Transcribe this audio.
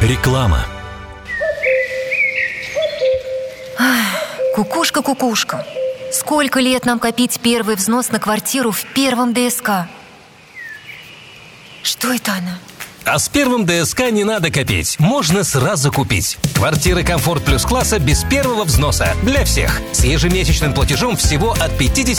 Реклама. Кукушка, кукушка, сколько лет нам копить первый взнос на квартиру в первом ДСК? Что это она? А с первым ДСК не надо копить, можно сразу купить. Квартиры «Комфорт Плюс» класса без первого взноса для всех. С ежемесячным платежом всего от 50